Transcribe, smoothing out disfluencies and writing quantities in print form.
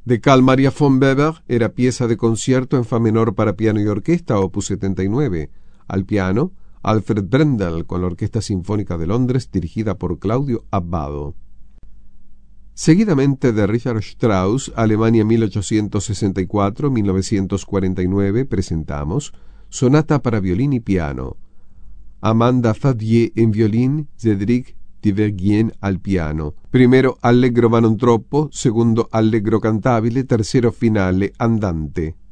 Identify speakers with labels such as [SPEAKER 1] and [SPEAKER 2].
[SPEAKER 1] de Carl Maria von Weber era pieza de concierto en fa menor para piano y orquesta, opus 79. Al piano, Alfred Brendel con la Orquesta Sinfónica de Londres, dirigida por Claudio Abbado. Seguidamente de Richard Strauss, Alemania 1864-1949, presentamos Sonata para violín y piano. Amanda Fadier en violín, Cédric Tiberghien al piano. Primero allegro ma non troppo, segundo allegro cantabile, tercero finale andante.